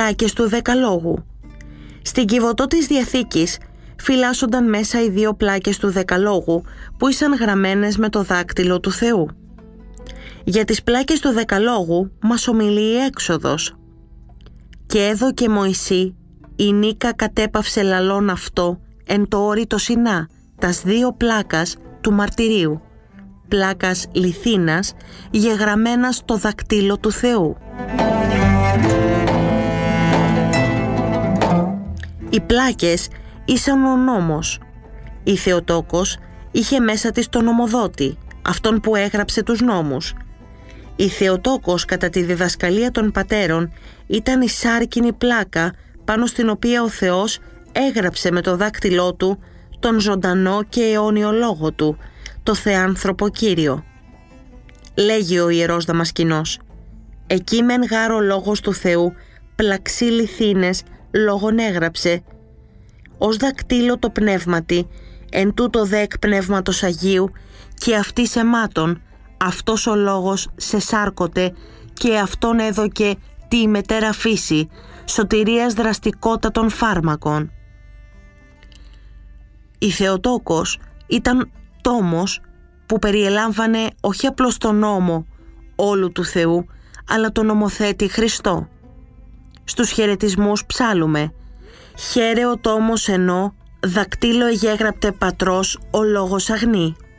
πλάκες του Δεκαλόγου. Στην κυβωτό της Διαθήκης φυλάσσονταν μέσα οι 2 πλάκες του Δεκαλόγου που ήσαν γραμμένες με το δάκτυλο του Θεού. Για τις πλάκες του Δεκαλόγου μας ομιλεί η Έξοδος. «Και έδω και Μωυσή, η Νίκα κατέπαυσε λαλών αυτό εν το όρη το Σινά, τας 2 πλάκας του μαρτυρίου, πλάκας λιθίνας, γεγραμμένας το δακτύλο του Θεού». Οι πλάκες ήσαν ο νόμος. Η Θεοτόκος είχε μέσα της τον νομοδότη, αυτόν που έγραψε τους νόμους. Η Θεοτόκος κατά τη διδασκαλία των πατέρων ήταν η σάρκινη πλάκα πάνω στην οποία ο Θεός έγραψε με το δάκτυλό του τον ζωντανό και αιώνιο λόγο του, το Θεάνθρωπο Κύριο. Λέγει ο Ιερός Δαμασκηνός: «Εκεί μεν γάρο λόγος του Θεού πλαξί λιθίνες λόγον έγραψε, ως δακτύλο το πνεύματι, εν τούτο δε εκ πνεύματος Αγίου και αυτή σε μάτων, αυτός ο λόγος σε σάρκοτε και αυτόν έδωκε τη μετέρα φύση, σωτηρίας δραστικότατων φάρμακων». Η Θεοτόκος ήταν τόμος που περιελάμβανε όχι απλώς τον νόμο όλου του Θεού, αλλά τον νομοθέτη Χριστό. Στους χαιρετισμούς ψάλουμε «Χαίρε ο τόμος ενώ δακτύλο εγέγραπτε πατρός ο λόγος αγνή».